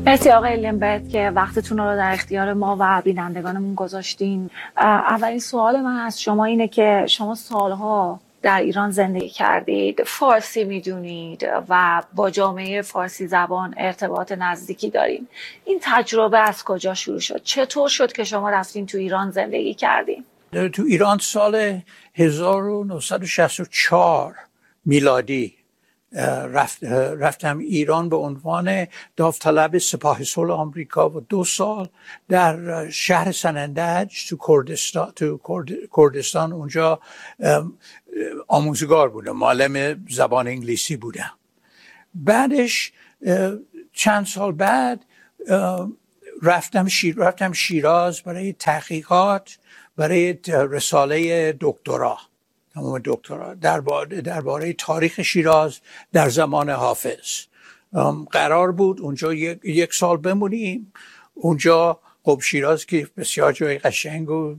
مرسی آقای لیمبرت که وقتتون رو در اختیار ما و بینندگانمون گذاشتین. اولین سوال من از شما اینه که شما سالها در ایران زندگی کردید، فارسی میدونید و با جامعه فارسی زبان ارتباط نزدیکی دارین. این تجربه از کجا شروع شد؟ چطور شد که شما رفتین تو ایران زندگی کردین؟ تو ایران سال 1964 میلادی رفتم ایران به عنوان داوطلب سپاه صلح آمریکا و 2 سال در شهر سنندج تو کردستان اونجا آموزگار بودم، معلم زبان انگلیسی بودم. بعدش چند سال بعد رفتم شیراز برای تحقیقات، برای رساله دکترا درباره تاریخ شیراز در زمان حافظ. قرار بود اونجا 1 سال بمونیم. اونجا خب شیراز که بسیار جای قشنگ و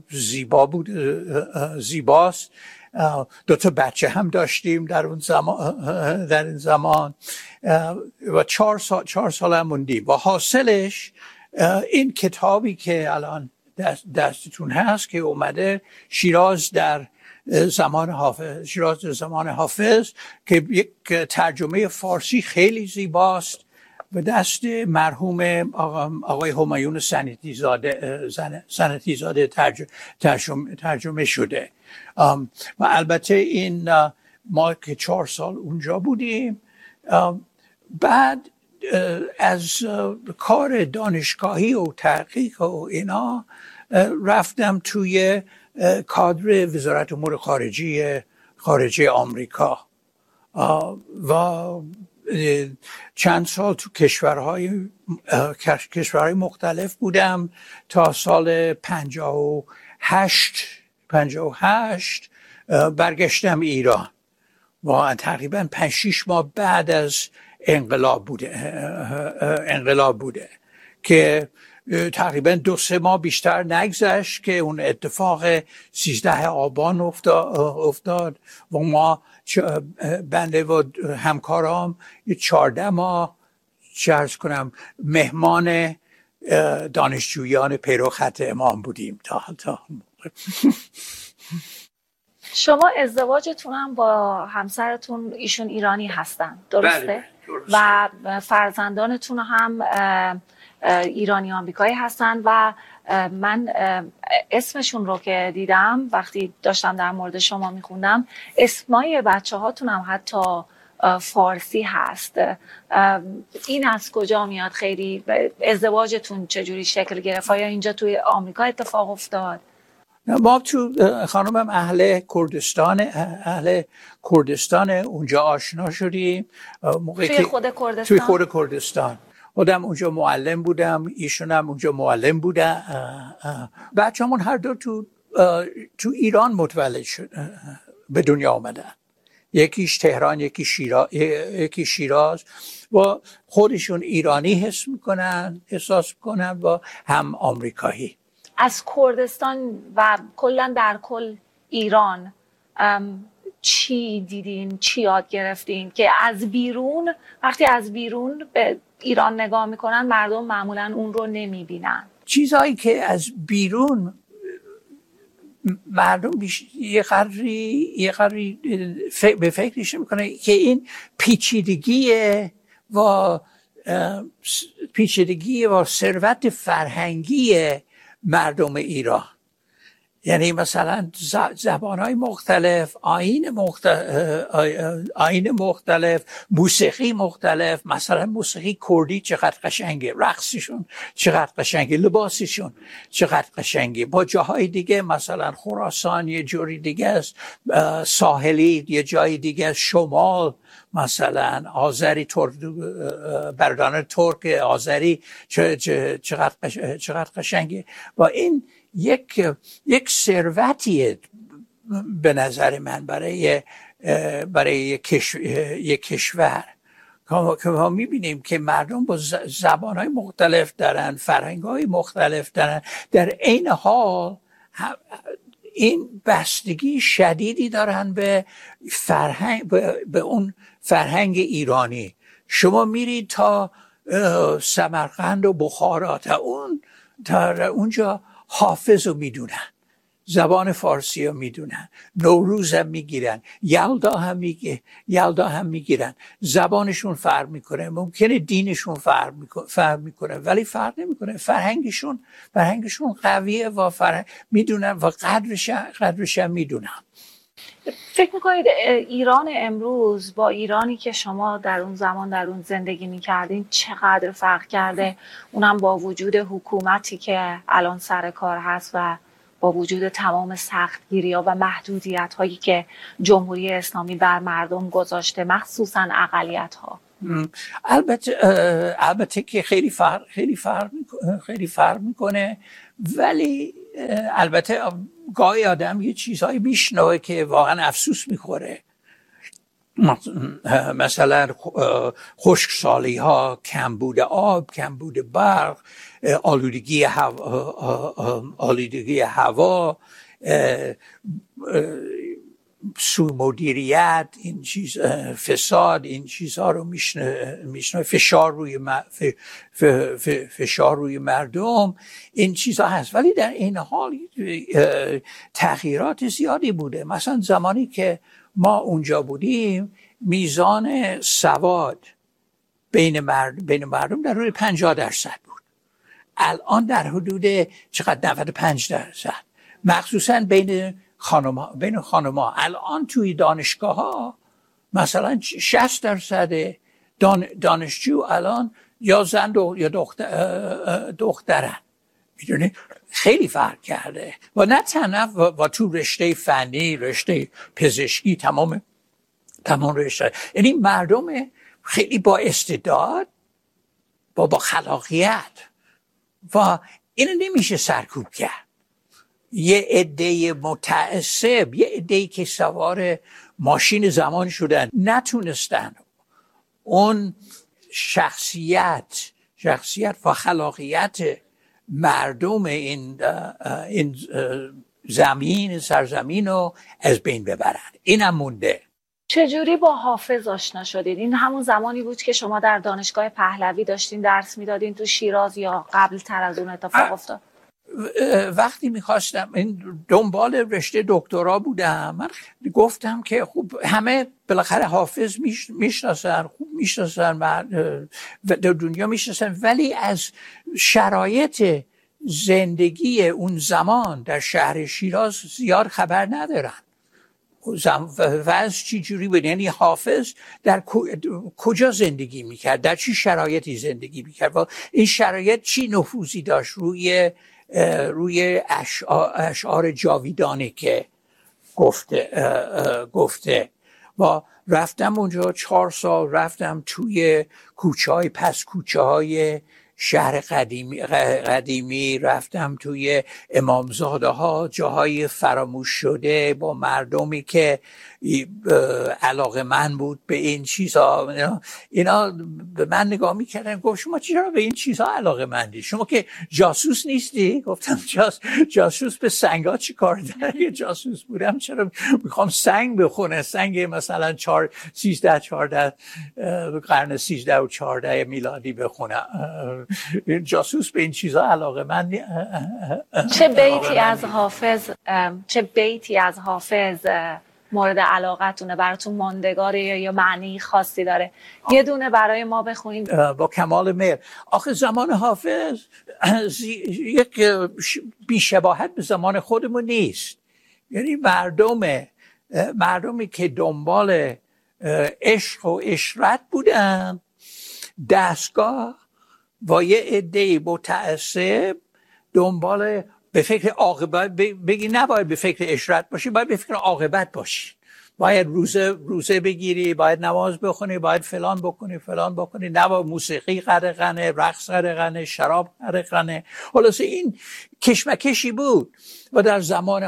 زیباست. 2 تا بچه هم داشتیم در این زمان و 4 سال هم موندیم. و حاصلش این کتابی که الان دستتون هست که اومده، شیراز در زمان حافظ، که یک ترجمه فارسی خیلی زیباست و دست مرحوم آقای همایون سنتی زاده ترجمه شده. و البته این ما که 4 سال اونجا بودیم، بعد از کار دانشگاهی و تحقیق و اینا رفتم توی کادر وزارت امور خارجه آمریکا و چند سال تو کشورهای مختلف بودم تا سال 58 برگشتم ایران و تقریبا 5-6 ماه بعد از انقلاب بوده که تقریبا 2-3 ماه بیشتر نگذشت که اون اتفاق 13 آبان افتاد و ما بنده و همکارام 14 ماه مهمان دانشجویان پیرو خط امام بودیم تا شما ازدواجتون هم با همسرتون ایشون ایرانی هستن، درسته؟ بله، درسته. و فرزندانتون هم ایرانی آمریکایی هستن و من اسمشون رو که دیدم وقتی داشتم در مورد شما میخوندم، اسمای بچه هاتون هم حتی فارسی هست. این از کجا میاد؟ خیلی ازدواجتون چجوری شکل گرفت؟ یا اینجا توی آمریکا اتفاق افتاد؟ ما تو خانمم اهل کردستان اونجا آشنا شدیم. توی خود کردستان خودم اونجا معلم بودم، ایشون هم اونجا معلم بودن. بچه‌مون هر دو تو ایران متولد شد، به دنیا آمدن. یکیش تهران، یکی شیراز و خودشون ایرانی احساس میکنن و هم آمریکایی. از کردستان و کلا در کل ایران چی دیدین، چی یاد گرفتین که از بیرون، وقتی از بیرون به ایران نگاه میکنن مردم معمولا اون رو نمیبینن؟ چیزهایی که از بیرون مردم یه قدری به فکرش میکنه که این پیچیدگی و ثروت فرهنگی مردم ایران، یعنی مثلا زبانهای مختلف، آیین مختلف، موسیقی مختلف. مثلا موسیقی کردی چقدر قشنگه، رقصشون چقدر قشنگه، لباسشون چقدر قشنگه. با جاهای دیگه مثلا خراسان یه جوری دیگه است، ساحلی یه جای دیگه است، شمال مثلا آذری، برادران ترک آذری چقدر قشنگه. و این یک ثروتیه به نظر من برای یک کشور که ما میبینیم که مردم با زبانهای مختلف دارن، فرهنگهای مختلف دارن، در عین حال این بستگی شدیدی دارن به اون فرهنگ ایرانی. شما میرید تا سمرقند و بخارا تا اونجا حافظ رو میدونن، زبان فارسی رو میدونن، نوروز هم میگیرن، یلدا هم میگیرن. زبانشون فرق میکنه، ممکنه دینشون فرق میکنه، ولی فرق نمیکنه. فرهنگشون قویه و میدونن و قدرش هم میدونن. فکر میکنید ایران امروز با ایرانی که شما در اون زمان در اون زندگی میکردین چقدر فرق کرده؟ اونم با وجود حکومتی که الان سر کار هست و با وجود تمام سختگیری‌ها و محدودیت‌هایی که جمهوری اسلامی بر مردم گذاشته، مخصوصاً اقلیت‌ها. البته که خیلی فرق میکنه، ولی البته گاهی آدم یه چیزهایی میشنوه که واقعا افسوس میخوره. مثلا خشکسالی ها، کمبود آب، کمبود برق، آلودگی هوا، سوء مدیریت، این چیز، فساد، این چیزها رو میشنوه. فشار روی مردم، این چیزها هست. ولی در این حال تغییرات زیادی بوده. مثلا زمانی که ما اونجا بودیم میزان سواد بین مردم در حدود 50% بود. الان در حدود چقدر 95%، مخصوصا بین خانم‌ها. الان توی دانشگاه ها مثلا 60% دانشجو الان یا زن یا دخترن. میدونی خیلی فرق کرده. و نه تنها و تو رشته فنی، رشته پزشکی، تمام رشته. یعنی مردم خیلی با استعداد، با خلاقیت، و اینو نمیشه سرکوب کرد. یه عده متعصب، یه عده که سوار ماشین زمان شدن، نتونستن اون شخصیت و خلاقیت مردم این سرزمین رو از بین ببرن. اینم مونده. چجوری با حافظ آشنا شدید؟ این همون زمانی بود که شما در دانشگاه پهلوی داشتین درس میدادین تو شیراز، یا قبل تر از اون اتفاق افتاد؟ وقتی میخواستم این دنبال رشته دکترا بودم، من گفتم که خوب همه بالاخره حافظ میشناسن، خوب میشناسن، در دنیا میشناسن، ولی از شرایط زندگی اون زمان در شهر شیراز زیاد خبر ندارن. وضع چی جوری بود؟ یعنی حافظ در کجا زندگی میکرد، در چی شرایطی زندگی میکرد و این شرایط چی نفوذی داشت روی اشعار جاویدانی که گفته. و رفتم اونجا 4 سال، رفتم توی کوچه های شهر قدیمی، رفتم توی امامزاده ها، جاهای فراموش شده، با مردمی که علاقه من بود به این چیزها. اینا به من نگاه میکردن، گفت شما چرا به این چیزها علاقه مندی؟ شما که جاسوس نیستی؟ گفتم جاسوس به سنگا چی کار داره؟ یه جاسوس بودم، چرا میخوام سنگ بخونه، سنگ مثلا 13-14 قرن 13 و 14 میلادی بخونم. جاسوس به این چیزها علاقه من چه بیتی از حافظ مورد علاقتونه، براتون ماندگاره یا معنی خاصی داره؟ یه دونه برای ما بخونید. با کمال میل. آخه زمان حافظ یک بیشباهت به زمان خودمون نیست. یعنی مردمی که دنبال عشق و عشرت بودن، دستگاه، و یه عده متعصب دنبال به فکر عاقبت. بگی نباید به فکر عشرت باشی، باید به فکر عاقبت باشی. باید روزه بگیری، باید نماز بخونی، باید فلان بکنی، نباید موسیقی غرقنه، رقص غرقنه، شراب غرقنه. خلاصه این کشمکشی بود. و در زمان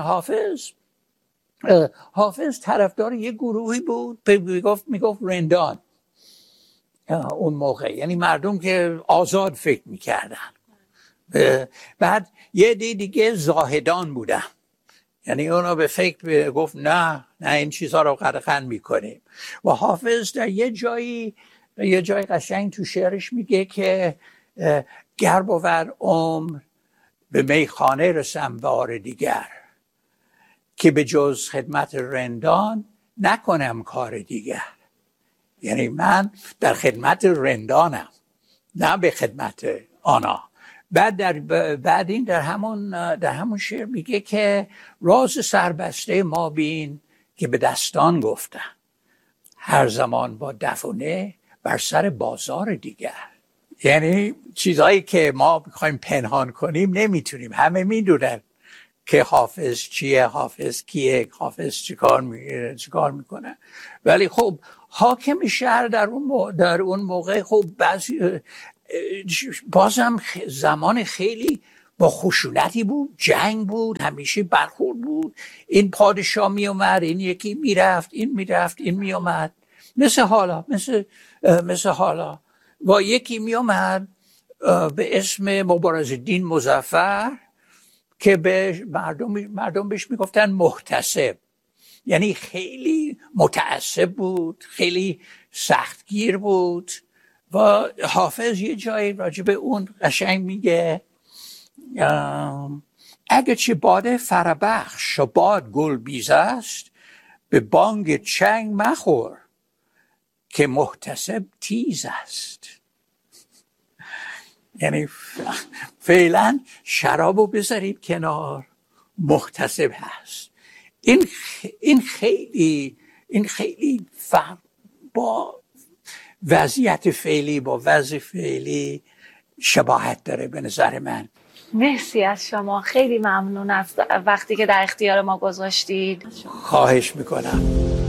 حافظ طرفدار یه گروهی بود، میگفت رندان اون موقع، یعنی مردم که آزاد فکر میکردن. بعد یه دیگه زاهدان بودن، یعنی اونا به فکر گفت نه این چیزها رو غرقن میکنیم. و حافظ در یه جایی یه جای قشنگ تو شعرش میگه که گر بود عمر به میخانه رسم بار دیگر، که به جز خدمت رندان نکنم کار دیگر. یعنی من در خدمت رندانم، نه به خدمت آنها. بعد این در همون شعر میگه که راز سربسته ما بین که به دستان گفتن، هر زمان با دفونه بر سر بازار دیگر. یعنی چیزایی که ما میخوایم پنهان کنیم نمیتونیم، همه میدونن که حافظ چیه، حافظ کیه، حافظ چیکار میکنه. ولی خب حاکم شهر در اون موقع خب بازم زمان خیلی با خشونتی بود، جنگ بود، همیشه برخورد بود. این پادشاه می اومد، این یکی میرفت، این می اومد، مثل حالا و یکی می اومد به اسم مبارزالدین مظفر که به مردم بهش میگفتن محتسب. یعنی خیلی متعصب بود، خیلی سختگیر بود. و حافظ یه جایی راجع به اون قشنگ میگه اگه چه باد فربخش و باد گل بیز است، به بانگ چنگ مخور که محتسب تیز است. یعنی فعلا شرابو بذارید کنار، محتسب هست. این خیلی با وضعیت فعلی، با وضع فعلی شباهت داره به نظر من. مرسی از شما، خیلی ممنون از وقتی که در اختیار ما گذاشتید. خواهش میکنم.